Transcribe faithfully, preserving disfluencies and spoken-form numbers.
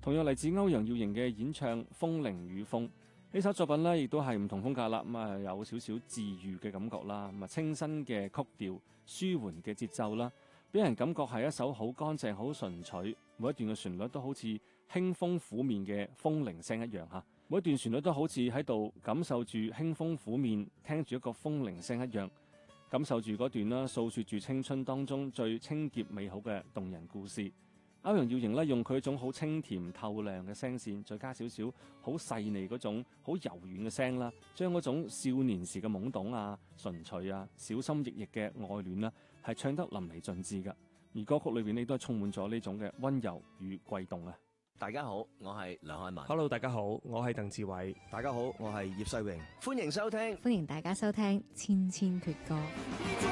同樣嚟自歐陽耀瑩嘅演唱《風鈴與風》。呢首作品呢，亦都係唔同風格啦，咁啊有少少治愈嘅感覺啦，咁啊清新嘅曲調、舒緩嘅節奏啦，俾人感覺係一首好乾淨、好純粹，每一段嘅旋律都好似輕風拂面嘅風鈴聲一樣嚇，每一段旋律都好似喺度感受住輕風拂面，聽住一個風鈴聲一樣，感受住嗰段啦，訴說住青春當中最清潔美好嘅動人故事。歐陽耀瑩咧用佢一種好清甜透亮嘅聲線，再加少少好細膩嗰種好柔軟嘅聲啦，將嗰種少年時嘅懵懂啊、純粹啊、小心翼翼嘅愛戀啦，係唱得淋漓盡致噶。而歌曲裏邊亦都係充滿咗呢種嘅溫柔與悸動啊！ 大家好，我係梁漢文。 Hello， 大家好，我係鄧志偉。 大家好，我係葉世榮。 歡迎收聽， 歡迎大家收聽《千千闕歌》。